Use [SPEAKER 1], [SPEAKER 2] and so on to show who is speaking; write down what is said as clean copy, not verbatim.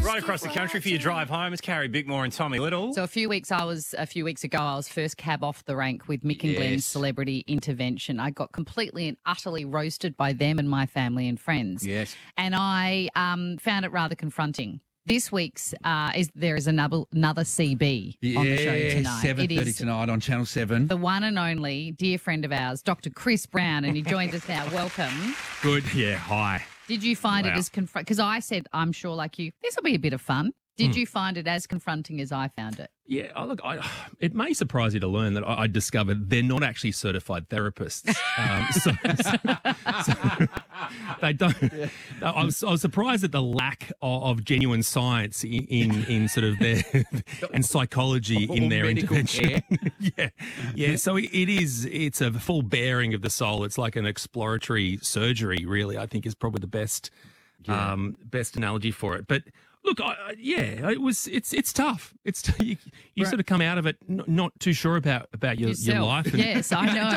[SPEAKER 1] Right across the country for your drive home. It's Carrie Bickmore and Tommy Little.
[SPEAKER 2] So a few weeks ago, I was first cab off the rank with Mick and Glenn's Celebrity Intervention. I got completely and utterly roasted by them and my family and friends.
[SPEAKER 3] Yes.
[SPEAKER 2] And I found it rather confronting. This week's there is another CB on the show tonight.
[SPEAKER 3] 7:30 tonight on Channel 7.
[SPEAKER 2] The one and only dear friend of ours, Dr. Chris Brown, and he joined us now. Welcome.
[SPEAKER 1] Good. Yeah, hi.
[SPEAKER 2] Did you find it as because I said, I'm sure like you, this will be a bit of fun. Did you find it as confronting as I found it?
[SPEAKER 4] Yeah, it may surprise you to learn that I discovered they're not actually certified therapists. So they don't. Yeah. I was surprised at the lack of genuine science in sort of their and psychology in their intervention. Yeah. So it's a full bearing of the soul. It's like an exploratory surgery. Really, I think is probably the best analogy for it. But look, it's tough. You sort of come out of it not too sure about your life.
[SPEAKER 2] Yes, I know.